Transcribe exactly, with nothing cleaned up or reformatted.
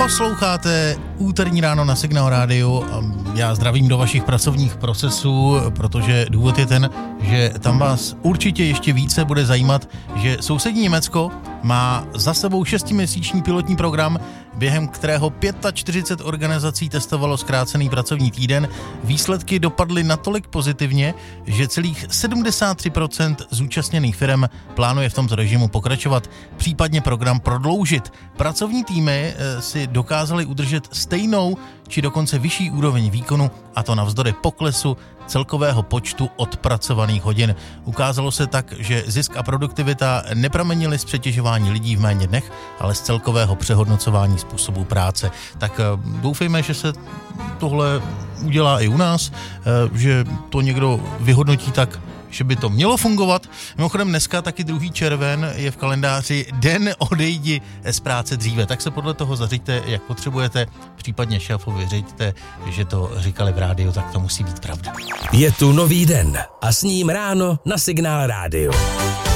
Posloucháte úterní ráno na Signál rádiu. Já zdravím do vašich pracovních procesů, protože důvod je ten, že tam vás určitě ještě více bude zajímat, že sousední Německo má za sebou šestiměsíční pilotní program, během kterého čtyřicet pět organizací testovalo zkrácený pracovní týden. Výsledky dopadly natolik pozitivně, že celých sedmdesát tři procent zúčastněných firem plánuje v tomto režimu pokračovat, případně program prodloužit. Pracovní týmy si dokázaly udržet stejnou či dokonce vyšší úroveň výkonu, a to navzdory poklesu celkového počtu odpracovaných hodin. Ukázalo se tak, že zisk a produktivita nepramenily z přetěžování lidí v méně dnech, ale z celkového přehodnocování způsobu práce. Tak doufejme, že se tohle udělá i u nás, že to někdo vyhodnotí tak, že by to mělo fungovat. Mimochodem dneska taky druhý červen je v kalendáři Den odejdi z práce dříve. Tak se podle toho zařiďte, jak potřebujete, případně šéfovi řiďte, že to říkali v rádiu, tak to musí být pravda. Je tu nový den a s ním ráno na Signál rádiu.